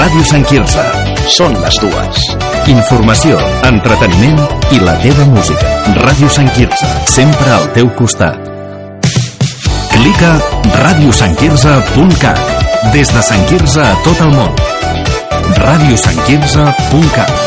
Ràdio Sant Quirze. Són les dues. Informació, entreteniment i la teva música. Ràdio Sant Quirze, sempre al teu costat. Clica radiosantquirze.cat. Des de Sant Quirze a tot el món. radiosantquirze.cat.